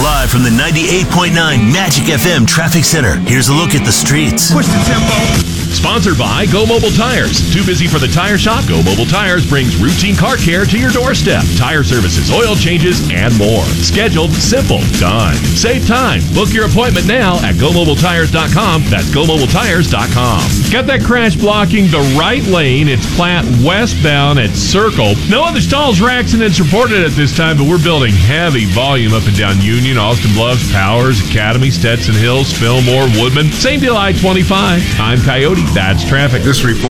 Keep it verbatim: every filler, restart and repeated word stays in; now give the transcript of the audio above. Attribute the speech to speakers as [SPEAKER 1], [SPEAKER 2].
[SPEAKER 1] Live from the ninety-eight point nine Magic F M Traffic Center, here's a look at the streets.
[SPEAKER 2] Push the tempo.
[SPEAKER 3] Sponsored by Go Mobile Tires. Too busy for the tire shop? Go Mobile Tires brings routine car care to your doorstep. Tire services, oil changes, and more. Scheduled, simple, done. Save time. Book your appointment now at go mobile tires dot com. That's go mobile tires dot com. Got that crash blocking the right lane. It's Platte westbound at Circle. No other stalls or accidents reported at this time, but we're building heavy volume up and down Union, Austin Bluffs, Powers, Academy, Stetson Hills, Fillmore, Woodman. Same deal I twenty-five. I'm Coyote. That's traffic.
[SPEAKER 2] This report.